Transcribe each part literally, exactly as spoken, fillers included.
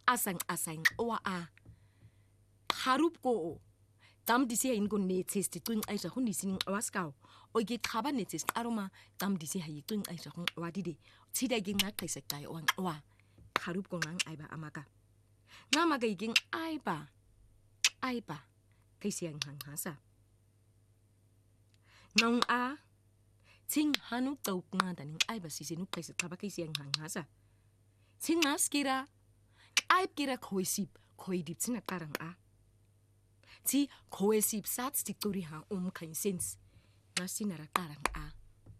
asang asang oa a harup ko tam disi hain ko netes ti tuing aisa hun disin awaskau o ge khaba netes aroma tam disi hai tuing aisa hun wadide sida ge ngak kaisa kai wan oa harup ko ngang aiba amaka ngama ge ging aiba aiba kaisi ang hang hasa nong a ting hanu tau nga daning aiba sisinu kaisa khaba kaisi ang hang hasa ting maskira aib kira khoisip khoidip tsina karang a ti khoesip sats ti turi ha um kain sens nasi nara karang a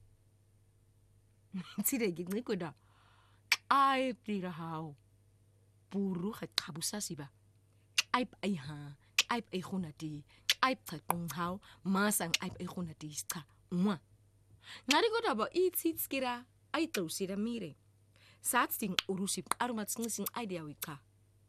ti de gig ko da aib tira hao puru khat khabusa siba aib ai ha aib ai khunati aib ta kong hao masang aib ai khunati sta umwa ngari ko da ba i tits kira ai to sira mire sats ting urusip arumat sing idea wika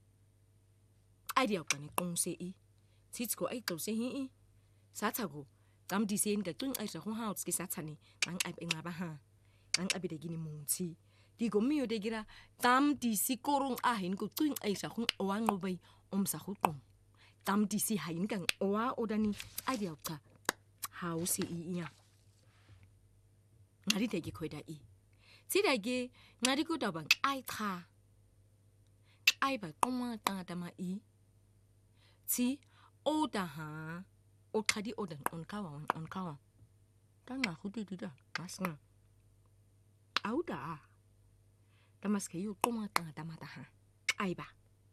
idea kan kong se i tits ko ai to se hi satsago tam disen ga tung ai sa ho hauts ki satsani ang aib ai ngaba ha ang abi de gini mungchi di go mio de gira tam disi korong ahin ko tung ai sa hung owa ngobai om sa hutung tam disi hain kang owa odani idea ka how si i ya ngari de gi khoida i si de gi ngari ko da bang ai kha ai ba koma ta ta ma i si oda ha o khadi odan on kawa on kawa tanga hudi dida masna auda tamas kayu koma ta ta mata ha ai ba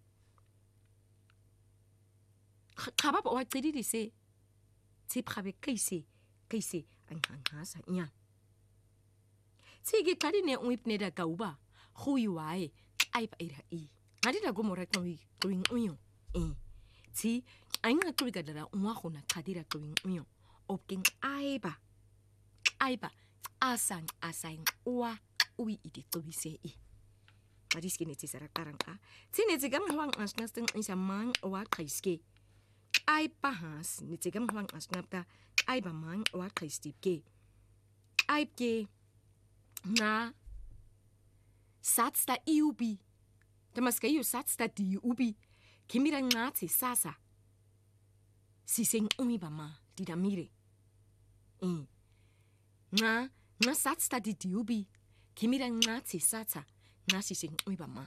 khaba ba wa tsidi di se ti prabe kaisi kaisi ang hang ha sa nya sige kadi ne uip ne da kauba hui wai ai ba ira i ngadi da go mora kwi kwing uyo eh ti ainga kwika dara unwa khona khadira kwing uyo opking ai ba ai ba asang asang uwa ui iti kwise i ngadi skine ti sara karang a ti ne ti gam hwang asnas ting isa mang uwa khaiske ai pa has ni ti gam hwang asnap ta ai ba mang uwa khaistip ke ai ke na satsta iubi tamas kayu satsta di ubi kimira ngati sasa siseng umi ba ma di da mire eh na na satsta di di ubi kimira ngati sasa na siseng umi ba ma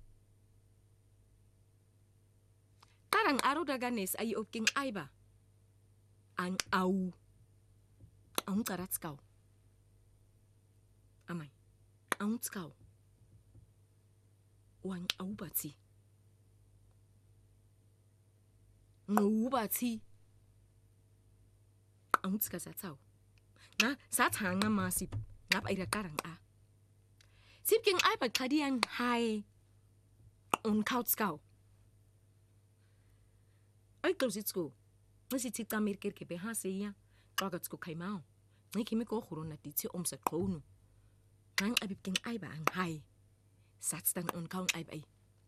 karang aro daga nes ai opking aiba ang au ang karatskau amai ang tskau wang au bati ngu bati ang tska sa tsau na sa tanga masip ngap ai ra karang a sip king ai ba khadian hai on kaut skau ai to sitsko nasi tikta mirker ke be ha se ya kagat ko kai mau ngi kimi ko khurona ti ti om sa khonu nang abib king ai ba ang hai sats tang on kaung ai ai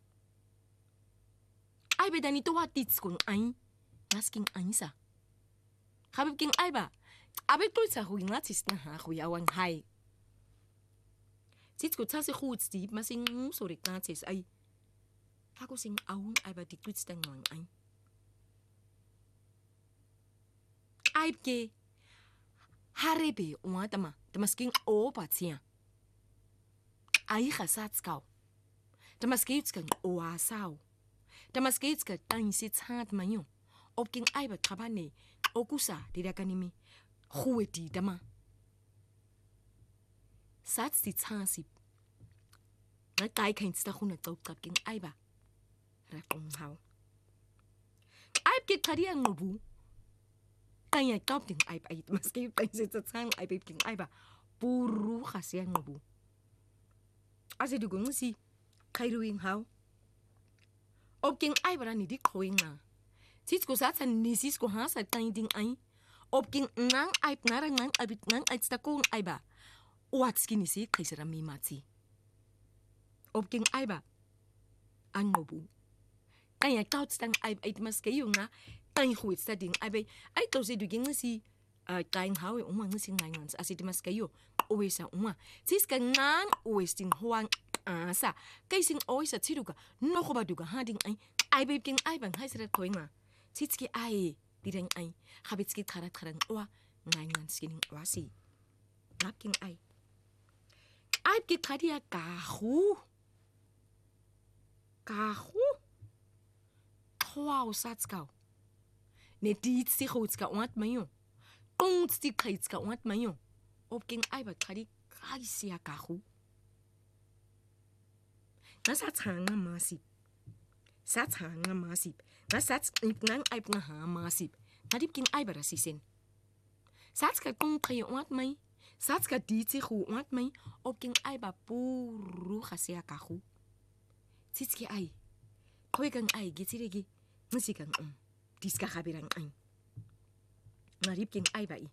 ai be dani to wa tits kung ai nasking ai sa habib king ai ba abe to sa hu ngati sna ha hu ya wang hai tits ko tsa se khut sti ma sing so rik na tis ai ha ko sing aung ai ba ti twits tang wang ai ai ke harebe wa tama tamasking o patia ai khasats kau tamaskits kan o asau tamaskits ka tan si tsat manyo opking ai ba khabane okusa dirakanimi khueti dama sats ti tsasip na kai kain sta khuna tau kapking ai ba ra kong hau ai ke kharia ngobu kaya kapting ai ba maski kain si tsang ai ba king ai ba puru khasia ngobu ase du gong si kairuing hau opking ai bara ni di khoing na tis ko sa tan ni sis ko ha sa tan ding ai opking nang ai nara nang abit nang ai sta kong ai ba wat skini si kaisara mi mati opking ai ba an ngobu kaya kaut stang ai ai mas kayo nga tan huit sta ding ai ba ai to si du ging si a kain hau e umang si ngai ngans ase di mas kayo uwe sa uma sis ka ngang uwe sting huang asa kai sing oi sa chiruga no ko baduga ha ding ai ai be king ai bang hai sra koinga chitski ai direng ai habitski thara tharang wa ngai ngan skining wasi ngap king ai ai ki thadia ka hu ka hu wow satskau ne dit si khutska wat mayo tong sti khaitska wat mayo op king ai ba thari kai sia ka hu na sa changa masip sa changa masip na sa ngang ai pnga ha masip na dip king ai ba rasisen satska tong khai wat mai satska dit si khu wat mai op king ai ba puru khasia ka hu tsitski ai khoi kang ai gitsiregi ngsi kang um diska khabirang ai ngarip king ai ba i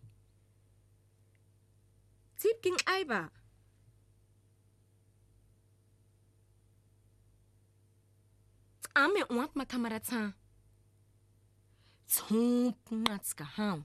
tip king ai ba ame wat matamaratsa tsump natska ham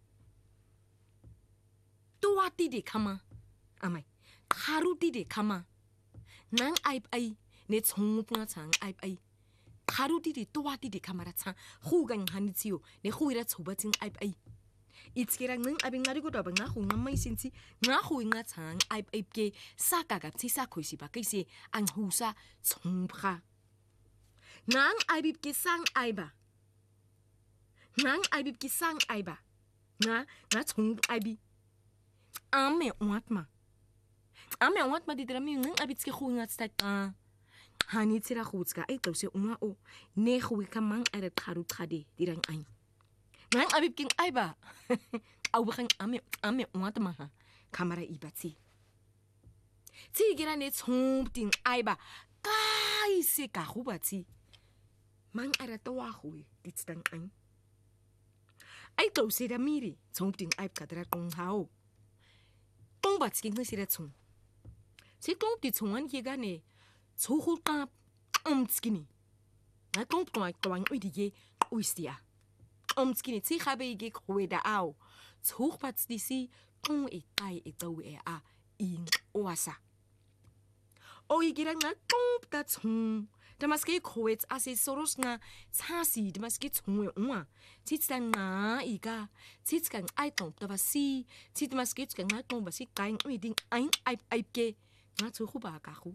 tuati de kama amai kharuti de kama nang ai ai ne tsump nga chang ai ai kharuti de tuati de kamara cha khugang hanitsio ne khuira chobating ai ai itskirang nang abing ngari ko ba nga khu ngamai sinsi nga khu nga chang ai ai ke saka ga chisa khoisi ba kaise ang husa chompra nang ai bib ke sang ai ba nang ai bib ke sang ai ba nga nga chung ai bi ame watma ame watma di drami nang abit ke khu nga sta ka hani tsira khutska ai to se uma o ne khu ka mang ara kharu khade dirang ai nang abib king ai ba au bkhang ame ame watma ha kamera ibati tsi gira ne chom ting ai ba kai se ka khu ba tsi mang ara to wa khu dit stang ai ai to se da miri chom ting ai ka dra kong hao tong ba tsking ne sira chung si tong ti chungan ki ga ne 초호 깝 엄스키니 나 똥똥 똥 어디게 오이스야 엄스키니 치하베이게 고에다 아우 초흐바츠디시 똥이 따이 이따우에 아인 오아사 오이기랑 나 똥다 총 다마스키 고에츠 아시 소로스나 차시 다마스키 총에 옹아 치츠당 나 이가 치츠강 아이똥 다바시 치드마스키 치강 나 똥바시 까잉 어이딩 아잉 아이 아이게 나 초호바 가후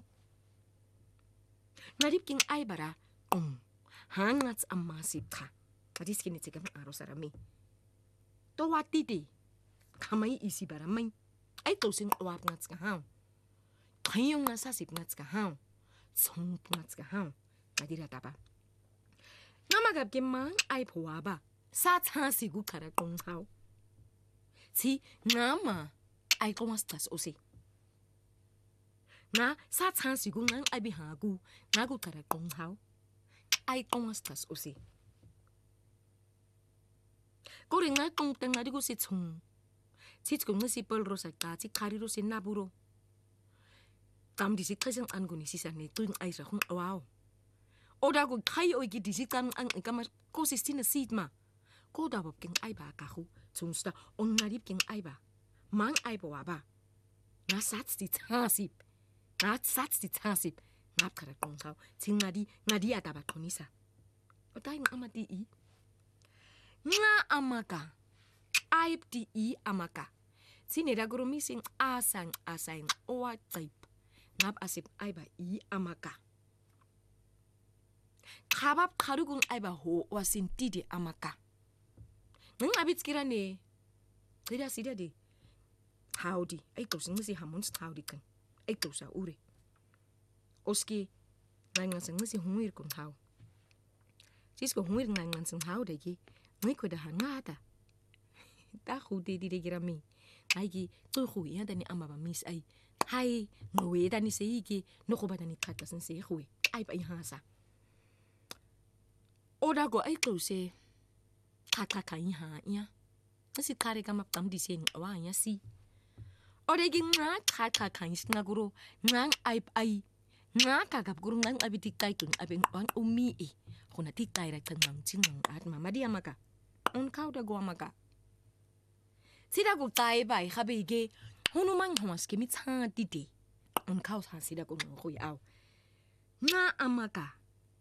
ngarip king ai bara ong hangats amasip tha kadis kini tigam arosarami to wati de kamai isi bara mai ai to sing wap ngats ka ha khayong na sasip ngats ka ha song ngats ka ha kadira taba namagap ke mang ai phwa ba sa cha si gu khara kong hao si ngama ai ko mas tas osi na sa chang si gung ngang abi ha gu na gu tara kong hao ai kong astas osi ko ring na kong tang na di gu si chung chit gung na si pol rosa ka chi khari ro si naburo tam di si khasang an gu ni si sa ni tuing ai sa khung awao oda gu khai oi gi di si tam ang ka ma ko si sin na sit ma ko da bob king ai ba ka khu chung sta on na rip king ai ba mang ai bo wa ba na sat si cha sip Ngat sats di tasip ngap kara kong sao ting ngadi ngadi ada ba konisa otai ngamati i nga amaka aip di i amaka sine da guru missing asang asang owa type ngap asip aiba i amaka khabab kharugun aiba ho wasin tidi amaka nang abit kira ne kira sida di howdy ai to sing si hamons howdy kan ai to sa ure oski ngang sang si huir kong hau sis ko huir ngang sang hau de gi ngai ko da hangata ta khu de di de girami ai gi to khu ya da ni ama ba mis ai hai ngoe da ni se gi no ko ba da ni khat san se khu ai ba i ha sa oda go ai to se khat khat kai ha ya si kare ga map tam di sen wa ya si ore gi nga khat khat kai sna guru ngang ai ai nga kagap guru ngang abiti kai tun abeng wan umi e khona ti tai ra kan ngang ching ngang at mama dia maka on kau da go maka sida go tai bai khabe ge honumang homas ke mi cha ti de unkhawuthasida konqoqo yawo nxa amaka